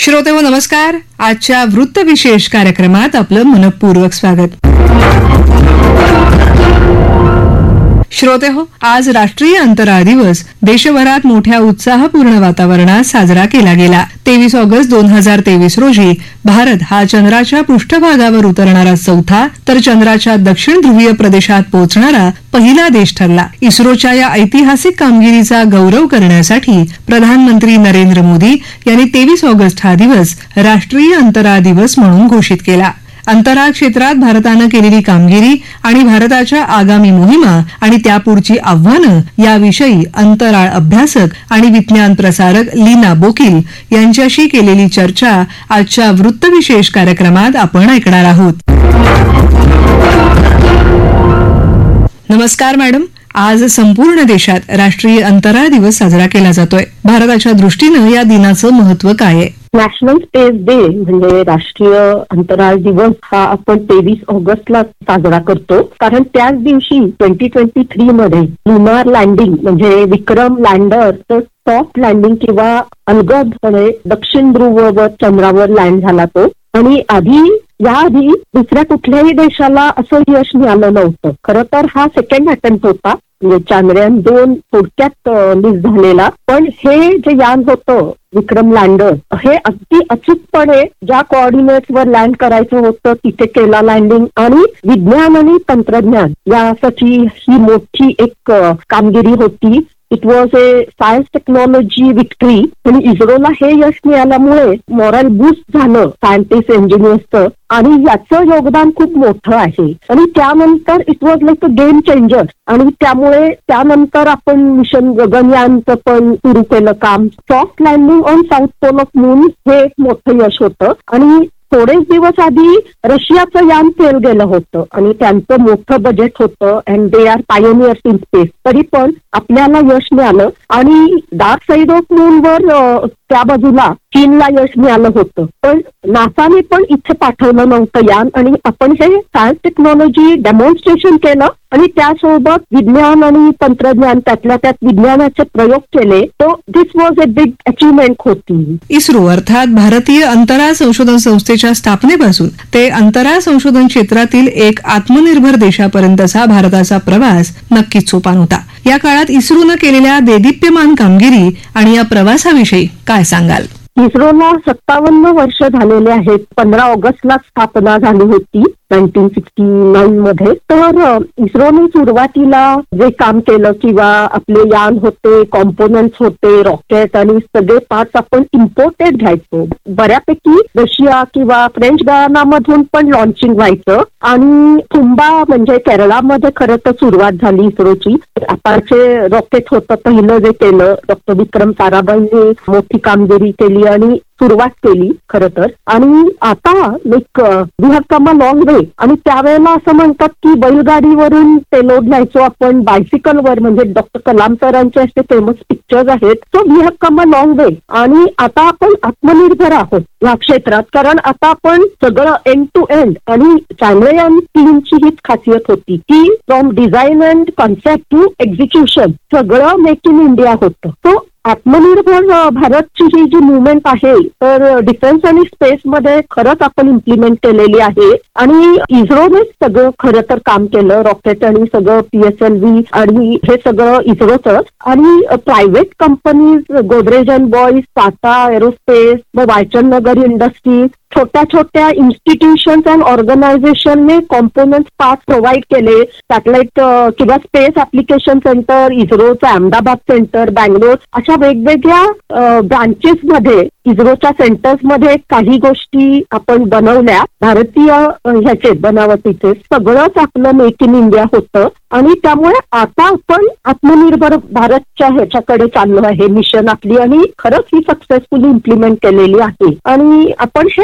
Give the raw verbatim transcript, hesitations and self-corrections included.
श्रोतेहो नमस्कार. आजच्या वृत्त विशेष कार्यक्रमात आपलं मनपूर्वक स्वागत. श्रोतेहो, आज राष्ट्रीय अंतराळ दिवस देशभरात मोठ्या उत्साहपूर्ण वातावरणात साजरा केला गेला. तेवीस ऑगस्ट दोन हजार तेवीस रोजी भारत हा चंद्राच्या पृष्ठभागावर उतरणारा चौथा तर चंद्राच्या दक्षिण ध्रुवीय प्रदेशात पोहोचणारा पहिला देश ठरला. इस्रोच्या या ऐतिहासिक कामगिरीचा गौरव करण्यासाठी प्रधानमंत्री नरेंद्र मोदी यांनी तेवीस ऑगस्ट हा दिवस राष्ट्रीय अंतराळ दिवस म्हणून घोषित केला. अंतराळ क्षेत्रात भारतानं केलेली कामगिरी आणि भारताच्या आगामी मोहिमा आणि त्यापुढची आव्हानं याविषयी अंतराळ अभ्यासक आणि विज्ञान प्रसारक लीना बोकील यांच्याशी केलेली चर्चा आजच्या वृत्तविशेष कार्यक्रमात आपण ऐकणार आहोत. नमस्कार मॅडम. आज संपूर्ण देशात राष्ट्रीय अंतराळ दिवस साजरा केला जातोय. भारताच्या दृष्टीनं या दिनाचं महत्व काय आहे? नॅशनल स्पेस डे म्हणजे राष्ट्रीय अंतराळ दिवस हा आपण तेवीस ऑगस्टला साजरा करतो, कारण त्याच दिवशी ट्वेंटी ट्वेंटी थ्री मध्ये लुनार लँडिंग म्हणजे विक्रम लँडर तर सॉफ्ट लँडिंग किंवा अलगदपणे दक्षिण ध्रुवावर चंद्रावर लँड झाला तो. आणि आधी याआधी दुसऱ्या कुठल्याही देशाला असं यश मिळालं नव्हतं. खरं तर हा सेकंड अटेम्प्ट होता, म्हणजे चांद्रयान दोन थोडक्यात मिस झालेला. पण हे जे यान होतं विक्रम लँडर हे अगदी अचूकपणे ज्या कोऑर्डिनेट्स वर लँड करायचं होतं तिथे केला लँडिंग. आणि विज्ञान आणि तंत्रज्ञान यासाठी ही मोठी एक कामगिरी होती. It was a science technology victory. आणि इस्रोला हे यश मिळाल्यामुळे मॉरल बूस्ट झालं सायंटिस्ट इंजिनियर्सचं, आणि याचं योगदान खूप मोठं आहे. आणि त्यानंतर it was like a game changer. आणि त्यामुळे त्यानंतर आपण मिशन गगनयानचं पण सुरू केलं काम. Soft landing on south pole of moon हे एक मोठं यश होतं. आणि थोडेच दिवस आधी रशियाचं यान फेल गेलं होतं आणि त्यांचं मोठं बजेट होतं and they are pioneers in space. तरी पण आपल्याला यश मिळालं. आणि डार्क साइड ऑफ मून वर त्या बाजूला चीनला यश मिळालं होतं, पण नासाने पण इथे पाठवलं नव्हतं यान. आणि आपण हे सायन्स टेक्नॉलॉजी डेमॉन्स्ट्रेशन केलं आणि त्यासोबत विज्ञान आणि तंत्रज्ञान त्यातल्या त्यात विज्ञानाचे प्रयोग केले. तो दिस वॉज अ बिग अचिव्हमेंट होती. इस्रो अर्थात भारतीय अंतराळ संशोधन संस्थेच्या स्थापनेपासून ते अंतराळ संशोधन क्षेत्रातील एक आत्मनिर्भर देशापर्यंतचा भारताचा प्रवास नक्कीच सोपा नव्हता. या काळात इस्रोनं केलेल्या देदीप्यमान कामगिरी आणि या प्रवासाविषयी काय सांगाल? इस्रोला सत्तावन्न वर्ष झालेले आहेत. पंधरा ऑगस्टला स्थापना झाली होती नाईन्टीन सिक्स्टी नाईन मध्ये. तर इस्रोने सुरुवातीला जे काम केलं किंवा आपले यान होते, कॉम्पोनंट्स होते, रॉकेट आणि सगळे पार्ट्स आपण इम्पोर्टेड घ्यायचो. बऱ्यापैकी रशिया किंवा फ्रेंच गयानामधून पण लॉन्चिंग व्हायचं. आणि कुंबा म्हणजे केरळामध्ये खरं तर सुरुवात झाली इस्रोची. अपाचे रॉकेट होतं पहिलं जे केलं. डॉक्टर विक्रम साराभाईंनी मोठी कामगिरी केली आणि सुरुवात केली खरं तर. आणि आता like we have come a long वे. आणि त्यावेळेला असं म्हणतात की बैलगाडीवरून पेलोड न्यायचो आपण बायसिकलवर, म्हणजे डॉक्टर कलाम सरांचे असे फेमस पिक्चर्स आहेत. So we have come a long वे. आणि आता आपण आत्मनिर्भर आहोत या क्षेत्रात, कारण आता आपण सगळं एंड टू एंड. आणि चांद्रयान तीनची हीच खासियत होती की from design and concept to execution सगळं मेक इन इंडिया होतं. सो आत्मनिर्भर भारतची ही जी मुवमेंट आहे तर डिफेन्स आणि स्पेस मध्ये खरंच आपण इम्प्लिमेंट केलेली आहे. आणि इस्रोनेच सगळं खरं तर काम केलं. रॉकेट आणि सगळं पी एस एल व्ही आणि हे सगळं इस्रोचं. आणि private companies Godrej and boys, Tata aerospace, मग वायचंदनगर इंडस्ट्रीज, छोट्या छोट्या institutions and ऑर्गनायझेशनने components part provide केले. सॅटेलाइट किंवा space application centre, इस्रोचं Ahmedabad centre, Bangalore, अशा वेगवेगळ्या ब्रांचेस मध्ये इस्रोच्या सेंटर्स मध्ये काही गोष्टी आपण बनवल्या. भारतीय ह्याचे बनावटीचे सगळंच आपलं मेक इन इंडिया होतं. आणि त्यामुळे आता आपण आत्मनिर्भर भारतच्या ह्याच्याकडे चाललो आहे मिशन आपली. आणि खरंच ही सक्सेसफुली इम्प्लिमेंट केलेली आहे. आणि आपण हे